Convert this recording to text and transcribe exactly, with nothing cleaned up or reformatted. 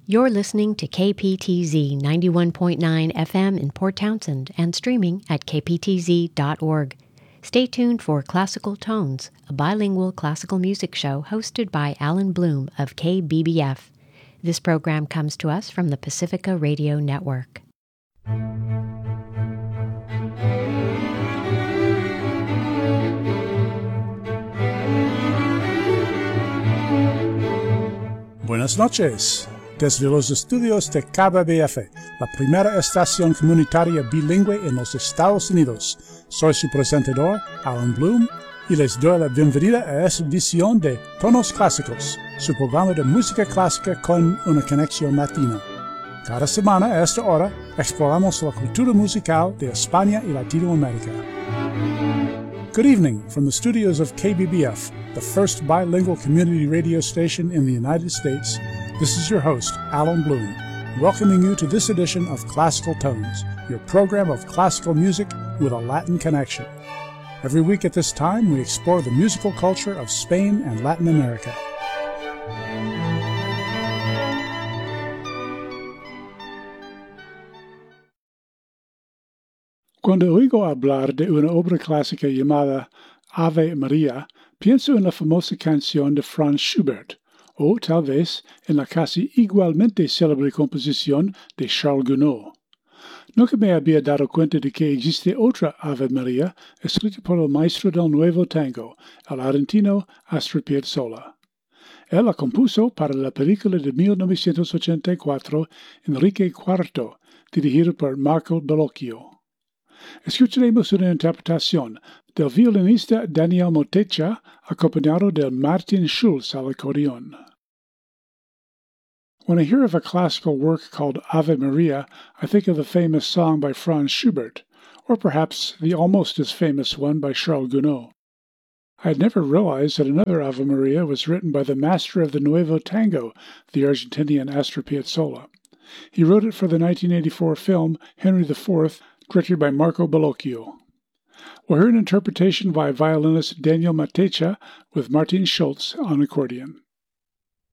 You're listening to K P T Z ninety-one point nine F M in Port Townsend and streaming at k p t z dot org. Stay tuned for Classical Tones, a bilingual classical music show hosted by Alan Bloom of K B B F. This program comes to us from the Pacifica Radio Network. Buenas noches. Desde los estudios de K B B F, la primera estación comunitaria bilingüe en los Estados Unidos, soy su presentador, Alan Bloom, y les doy la bienvenida a esta edición de Tonos Clásicos, su programa de música clásica con una conexión latina. Cada semana a esta hora exploramos la cultura musical de España y Latinoamérica. Good evening from the studios of K B B F, the first bilingual community radio station in the United States. This is your host, Alan Bloom, welcoming you to this edition of Classical Tones, your program of classical music with a Latin connection. Every week at this time, we explore the musical culture of Spain and Latin America. Cuando oigo hablar de una obra clásica llamada Ave María, pienso en la famosa canción de Franz Schubert, o tal vez en la casi igualmente célebre composición de Charles Gounod. Nunca me había dado cuenta de que existe otra Ave María escrita por el maestro del nuevo tango, el argentino Astor Piazzolla. Él la compuso para la película de mil novecientos ochenta y cuatro Enrique cuarto, dirigida por Marco Bellocchio. Escucharemos una interpretación del violinista Daniel Motecha acompañado de Martin Schulz al acordeón. When I hear of a classical work called Ave Maria, I think of the famous song by Franz Schubert, or perhaps the almost as famous one by Charles Gounod. I had never realized that another Ave Maria was written by the master of the Nuevo Tango, the Argentinian Astor Piazzolla. He wrote it for the nineteen eighty-four film Henry the Fourth, directed by Marco Bellocchio. We'll hear an interpretation by violinist Daniel Matecha with Martin Schulz on accordion.